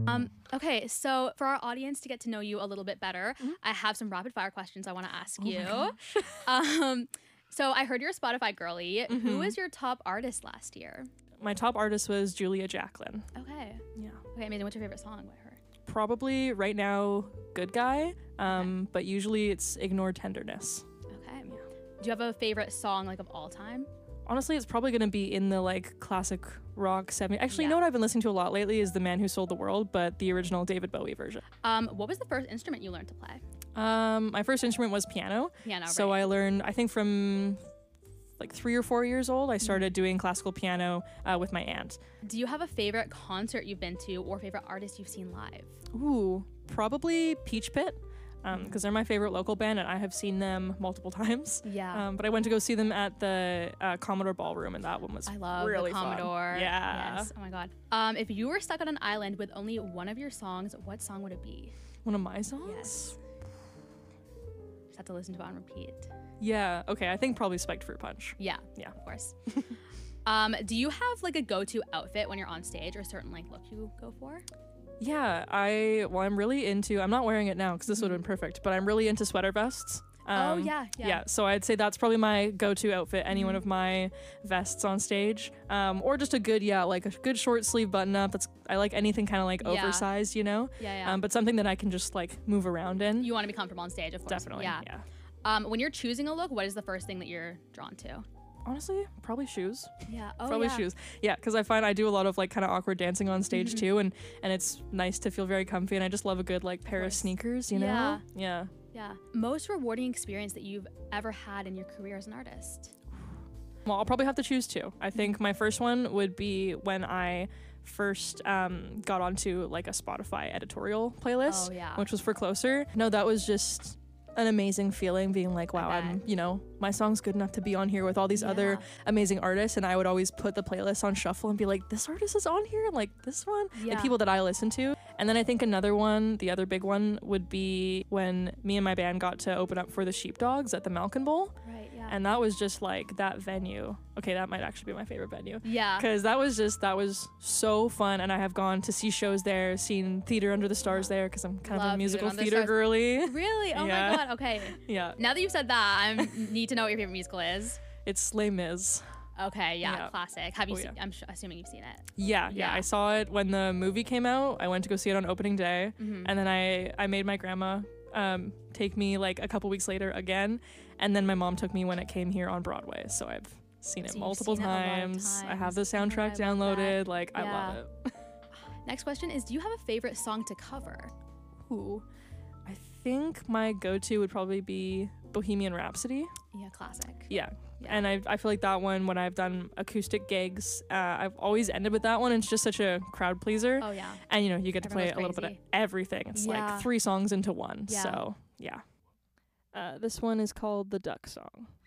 Okay, so for our audience to get to know you a little bit better, I have some rapid fire questions I want to ask you. So I heard you're a Spotify girly. Who was your top artist last year? My top artist was Julia Jacqueline. Okay. Yeah. Okay, amazing. What's your favorite song by her? Probably right now, Good Guy, but usually it's Ignore Tenderness. Okay. Do you have a favorite song like of all time? Honestly, it's probably going to be in the like classic rock 70s. Actually, you know what I've been listening to a lot lately is The Man Who Sold the World, but the original David Bowie version. What was the first instrument you learned to play? My first instrument was piano. So right. I learned, I think from like 3 or 4 years old, I started doing classical piano with my aunt. Do you have a favorite concert you've been to or favorite artist you've seen live? Ooh, probably Peach Pit. Because they're my favorite local band and I have seen them multiple times. Yeah. But I went to go see them at the Commodore Ballroom and that one was I love really the Commodore. Fun. Yeah. Yes. Oh my God. If you were stuck on an island with only one of your songs, what song would it be? One of my songs? Yes. Just have to listen to it on repeat. Yeah. Okay. I think probably Spiked Fruit Punch. Yeah. Yeah. Of course. Do you have like a go-to outfit when you're on stage or a certain like look you go for? Yeah, I'm really into, I'm not wearing it now because this would have been perfect, but I'm really into sweater vests. Yeah, so I'd say that's probably my go-to outfit, any one of my vests on stage. Or just a good, like a good short sleeve button up. I like anything kind of like oversized, you know? Yeah. But something that I can just like move around in. You want to be comfortable on stage, of course. Definitely, yeah. When you're choosing a look, what is the first thing that you're drawn to? Honestly, probably shoes. Yeah. Probably shoes. Yeah, because I find I do a lot of like kind of awkward dancing on stage too, and it's nice to feel very comfy, and I just love a good like pair of sneakers, you know? Yeah. Most rewarding experience that you've ever had in your career as an artist? Well, I'll probably have to choose two. I think my first one would be when I first got onto like a Spotify editorial playlist, which was for Closer. No, that was just an amazing feeling being like, wow, my song's good enough to be on here with all these other amazing artists. And I would always put the playlist on shuffle and be like, this artist is on here, like this one, the people that I listen to. And then I think another one, the other big one would be when me and my band got to open up for the Sheepdogs at the Malkin Bowl. Right, yeah. And that was just like that venue. Okay, that might actually be my favorite venue. Yeah. Because that was so fun. And I have gone to see shows there, seen Theater Under the Stars there because I'm kind of a musical theater girly. Really? Oh my God. Okay. Yeah. Now that you've said that, I need to know what your favorite musical is. It's Les Mis. Okay, classic. Have you seen, I'm assuming you've seen it. Yeah, I saw it when the movie came out. I went to go see it on opening day. And then I made my grandma take me like a couple weeks later again. And then my mom took me when it came here on Broadway. So I've seen it multiple times. I have the soundtrack downloaded. Like, I love it. Next question is, do you have a favorite song to cover? Ooh, I think my go-to would probably be Bohemian Rhapsody. Yeah, classic. Yeah. And I feel like that one, when I've done acoustic gigs, I've always ended with that one. It's just such a crowd pleaser. Oh, yeah. And, you get to play a little bit of everything. It's like 3 songs into one. Yeah. So, yeah. This one is called The Duck Song.